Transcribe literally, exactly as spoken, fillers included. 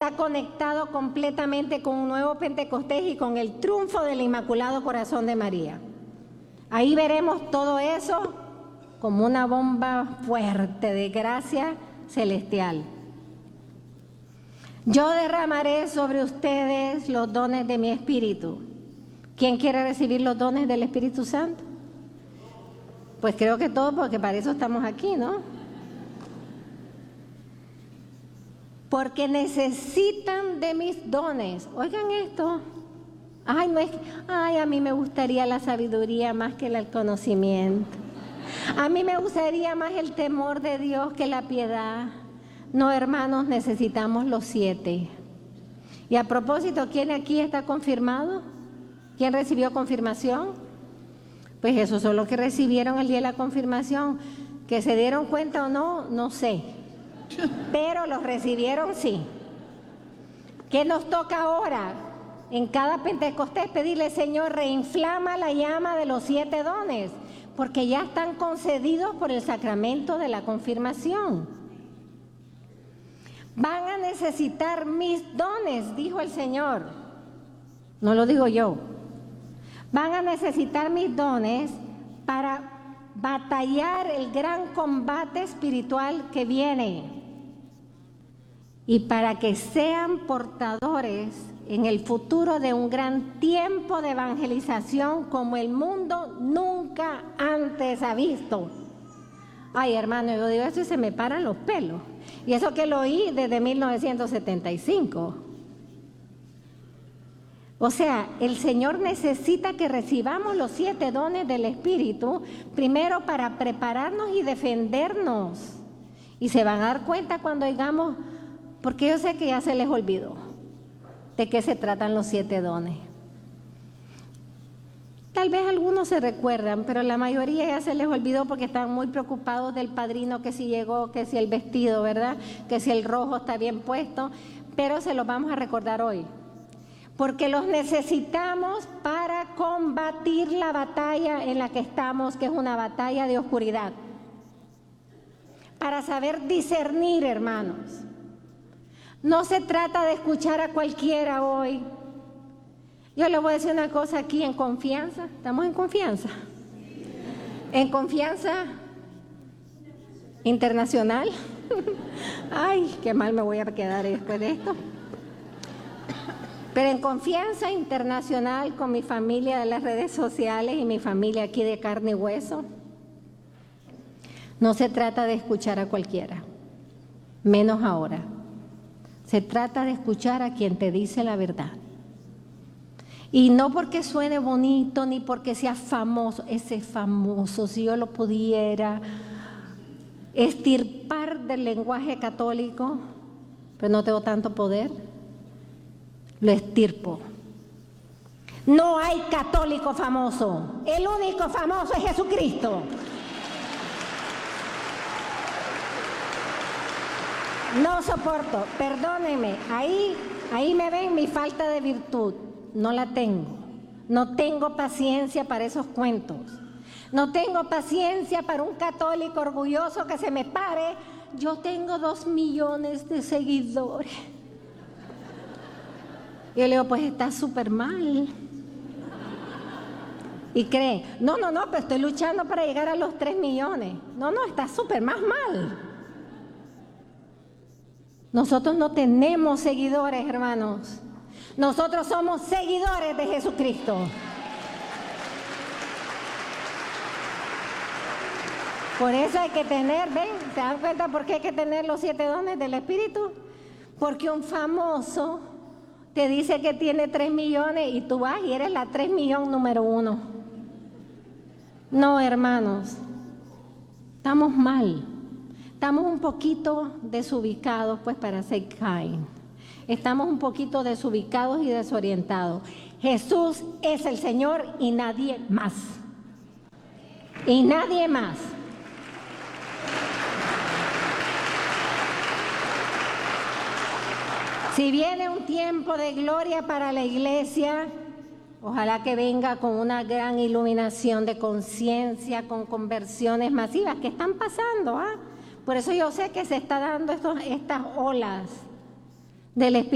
está conectado completamente con un nuevo Pentecostés y con el triunfo del Inmaculado Corazón de María. Ahí veremos todo eso como una bomba fuerte de gracia celestial. Yo derramaré sobre ustedes los dones de mi Espíritu. ¿Quién quiere recibir los dones del Espíritu Santo? Pues creo que todos, porque para eso estamos aquí, ¿no? Porque necesitan de mis dones. Oigan esto. Ay, no es, ay, a mí me gustaría la sabiduría más que el conocimiento. A mí me gustaría más el temor de Dios que la piedad. No, hermanos, necesitamos los siete. Y a propósito, ¿quién aquí está confirmado? ¿Quién recibió confirmación? Pues esos son los que recibieron el día de la confirmación. Que se dieron cuenta o no, no sé. Pero los recibieron, sí. ¿Qué nos toca ahora? En cada Pentecostés pedirle, Señor, reinflama la llama de los siete dones, porque ya están concedidos por el sacramento de la confirmación. Van a necesitar mis dones, dijo el Señor. No lo digo yo. Van a necesitar mis dones para batallar el gran combate espiritual que viene y para que sean portadores en el futuro de un gran tiempo de evangelización como el mundo nunca antes ha visto. Ay, hermano, yo digo eso y se me paran los pelos. Y eso que lo oí desde mil novecientos setenta y cinco. O sea, el Señor necesita que recibamos los siete dones del Espíritu, primero para prepararnos y defendernos. Y se van a dar cuenta cuando oigamos, porque yo sé que ya se les olvidó de qué se tratan los siete dones. Tal vez algunos se recuerdan, pero la mayoría ya se les olvidó porque están muy preocupados del padrino, que si llegó, que si el vestido, ¿verdad? Que si el rojo está bien puesto, pero se los vamos a recordar hoy. Porque los necesitamos para combatir la batalla en la que estamos, que es una batalla de oscuridad. Para saber discernir, hermanos. No se trata de escuchar a cualquiera hoy. Yo les voy a decir una cosa aquí en confianza. ¿Estamos en confianza? En confianza internacional. Ay, qué mal me voy a quedar después de esto. Pero en confianza internacional con mi familia de las redes sociales y mi familia aquí de carne y hueso. No se trata de escuchar a cualquiera, menos ahora. Se trata de escuchar a quien te dice la verdad. Y no porque suene bonito ni porque sea famoso. Ese famoso, si yo lo pudiera extirpar del lenguaje católico, pero no tengo tanto poder, lo extirpo. No hay católico famoso. El único famoso es Jesucristo. No soporto, perdónenme, ahí, ahí me ven mi falta de virtud. No la tengo. No tengo paciencia para esos cuentos. No tengo paciencia para un católico orgulloso que se me pare. Yo tengo dos millones de seguidores. Yo le digo, pues está súper mal. Y cree, no, no, no, pero estoy luchando para llegar a los tres millones. No, no, está súper más mal. Nosotros no tenemos seguidores, hermanos. Nosotros somos seguidores de Jesucristo. Por eso hay que tener, ven, ¿se dan cuenta por qué hay que tener los siete dones del Espíritu? Porque un famoso te dice que tiene tres millones y tú vas y eres la tres millón número uno. No, hermanos, estamos mal. Estamos un poquito desubicados, pues, para ser kind. Estamos un poquito desubicados y desorientados. Jesús es el Señor y nadie más. Y nadie más. Si viene un tiempo de gloria para la iglesia, ojalá que venga con una gran iluminación de conciencia, con conversiones masivas que están pasando, ¿ah? Por eso yo sé que se está dando estos, estas olas del Espíritu.